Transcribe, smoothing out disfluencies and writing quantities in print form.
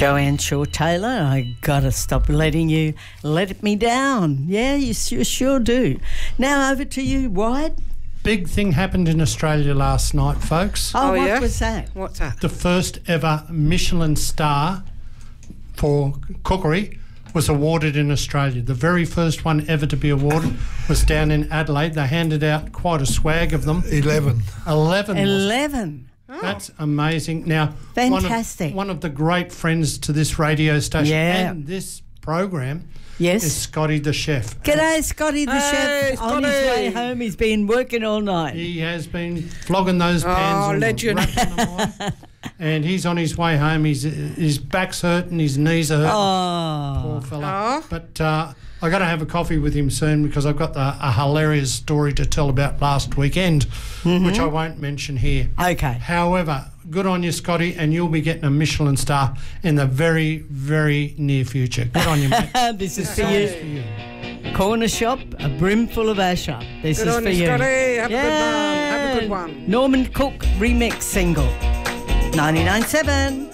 Joanne Shaw-Taylor, I gotta stop letting you let me down. Yeah, you sure do. Now over to you, Wyatt. Big thing happened in Australia last night, folks. Oh, what was that? What's that? The first ever Michelin star for cookery was awarded in Australia. The very first one ever to be awarded was down in Adelaide. They handed out quite a swag of them. 11. 11. That's amazing. Now, Fantastic. One of the great friends to this radio station and this program is Scotty the chef. G'day, Scotty the chef. Scotty. On his way home, he's been working all night. He has been flogging those pans. Oh, legend. And he's on his way home. His back's hurting, his knees are hurting. Oh. Poor fella. But I got to have a coffee with him soon because I've got a hilarious story to tell about last weekend, which I won't mention here. Okay. However, good on you, Scotty, and you'll be getting a Michelin star in the very, very near future. Good on you, mate. This is for you. Corner shop, a brim full of Asher. This Good is on for you, you. Scotty. Have a good one. Norman Cook remix single. 99.7.